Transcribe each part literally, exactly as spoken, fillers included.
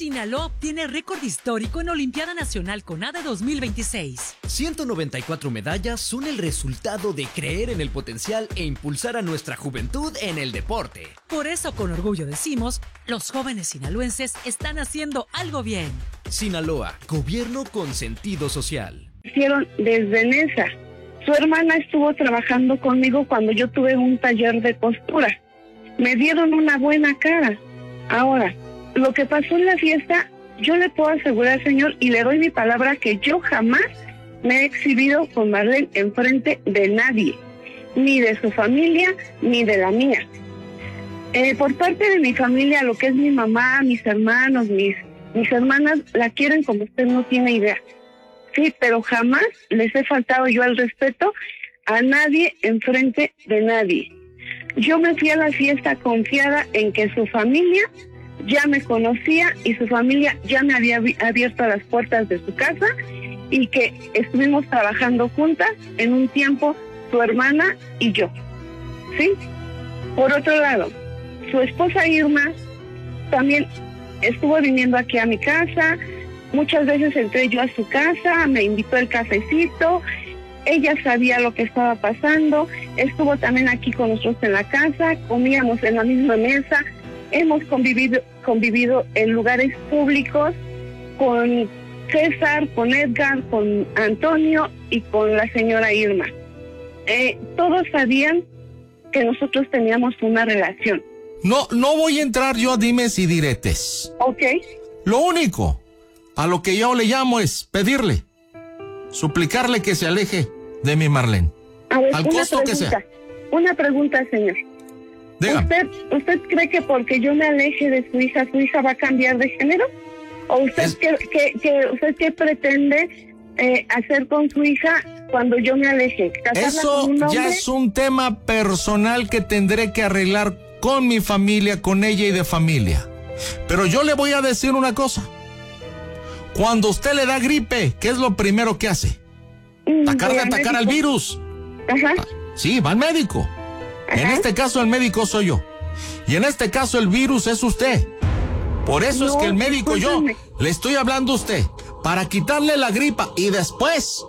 Sinaloa obtiene récord histórico en Olimpiada Nacional CONADE dos mil veintiséis. ciento noventa y cuatro medallas son el resultado de creer en el potencial e impulsar a nuestra juventud en el deporte. Por eso, con orgullo decimos, los jóvenes sinaloenses están haciendo algo bien. Sinaloa, gobierno con sentido social. Hicieron desde Nesa. Su hermana estuvo trabajando conmigo cuando yo tuve un taller de costura. Me dieron una buena cara. Ahora, lo que pasó en la fiesta, yo le puedo asegurar, señor, y le doy mi palabra, que yo jamás me he exhibido con Marlene enfrente de nadie, ni de su familia, ni de la mía. Eh, por parte de mi familia, lo que es mi mamá, mis hermanos, mis, mis hermanas, la quieren como usted no tiene idea. Sí, pero jamás les he faltado yo al respeto a nadie enfrente de nadie. Yo me fui a la fiesta confiada en que su familia ya me conocía y su familia ya me había abierto las puertas de su casa y que estuvimos trabajando juntas en un tiempo, su hermana y yo. ¿Sí? Por otro lado, su esposa Irma también estuvo viniendo aquí a mi casa. Muchas veces entré yo a su casa, me invitó el cafecito, ella sabía lo que estaba pasando, estuvo también aquí con nosotros en la casa, comíamos en la misma mesa, hemos convivido, convivido en lugares públicos con César, con Edgar, con Antonio y con la señora Irma. Eh, todos sabían que nosotros teníamos una relación. No, no voy a entrar yo a dimes y diretes. Ok. Lo único a lo que yo le llamo es pedirle, suplicarle que se aleje de mi Marlene. A ver, al una costo pregunta, que sea. Una pregunta, señor. ¿Usted, ¿Usted cree que porque yo me aleje de su hija, su hija va a cambiar de género? ¿O usted es... qué, qué, qué, usted qué pretende eh, hacer con su hija cuando yo me aleje? Eso con un ya es un tema personal que tendré que arreglar con mi familia, con ella y de familia. Pero yo le voy a decir una cosa. Cuando usted le da gripe, ¿qué es lo primero que hace? Atacar de atacar al virus. Ajá. Sí, va al médico. Ajá. En este caso el médico soy yo. Y en este caso el virus es usted. Por eso no, es que el médico discúlpame. yo le estoy hablando a usted para quitarle la gripa y después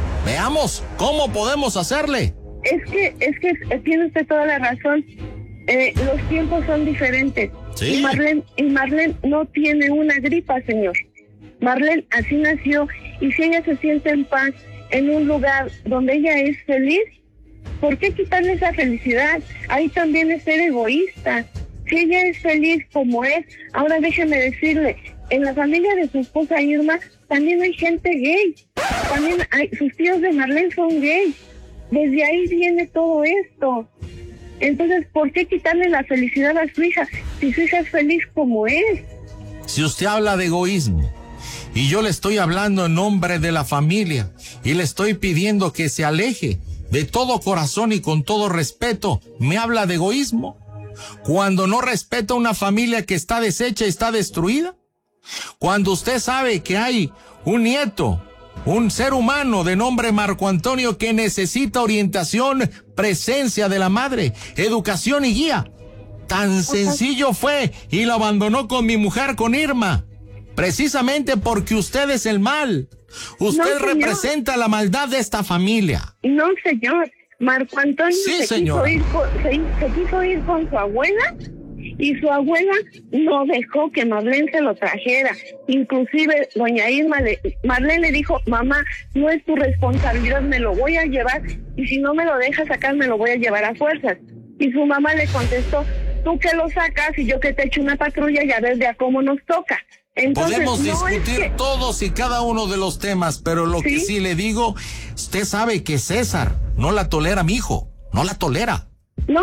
veamos cómo podemos hacerle. Es que, es que tiene usted toda la razón. Eh, los tiempos son diferentes. Sí. Y Marlene, y Marlene no tiene una gripa, señor. Marlene así nació, y si ella se siente en paz en un lugar donde ella es feliz, ¿por qué quitarle esa felicidad? Ahí también es ser egoísta. Si ella es feliz como es, ahora déjeme decirle, en la familia de su esposa Irma también hay gente gay. También hay, sus tíos de Marlene son gays. Desde ahí viene todo esto. Entonces, ¿por qué quitarle la felicidad a su hija si su hija es feliz como es? Si usted habla de egoísmo, y yo le estoy hablando en nombre de la familia y le estoy pidiendo que se aleje de todo corazón y con todo respeto, ¿me habla de egoísmo? Cuando no respeta una familia que está deshecha y está destruida. Cuando usted sabe que hay un nieto, un ser humano de nombre Marco Antonio que necesita orientación, presencia de la madre, educación y guía. Tan sencillo fue y lo abandonó con mi mujer, con Irma. Precisamente porque usted es el mal. Usted no, representa la maldad de esta familia. No, señor. Marco Antonio sí, se, señor. Quiso ir con, se, se quiso ir con su abuela y su abuela no dejó que Marlene se lo trajera. Inclusive doña Irma, le, Marlene le dijo, mamá, no es tu responsabilidad, me lo voy a llevar y si no me lo dejas sacar me lo voy a llevar a fuerzas. Y su mamá le contestó, tú que lo sacas y yo que te echo una patrulla y a ver de a cómo nos toca. Entonces, podemos no discutir es que... todos y cada uno de los temas, pero lo ¿Sí? que sí le digo, usted sabe que César no la tolera, mi hijo, no la tolera. No,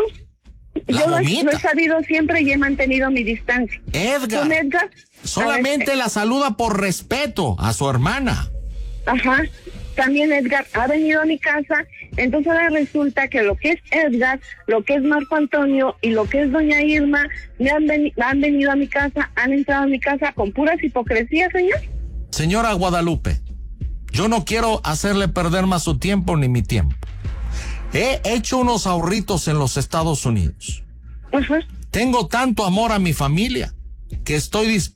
la yo lo, lo he sabido siempre y he mantenido mi distancia. Edgar, ¿Con Edgar? solamente la saluda por respeto a su hermana. Ajá, también Edgar ha venido a mi casa, entonces ahora resulta que lo que es Edgar, lo que es Marco Antonio y lo que es doña Irma, me han, veni- han venido a mi casa, han entrado a mi casa con puras hipocresías, señor. Señora Guadalupe, yo no quiero hacerle perder más su tiempo ni mi tiempo. He hecho unos ahorritos en los Estados Unidos. Ajá. Tengo tanto amor a mi familia que estoy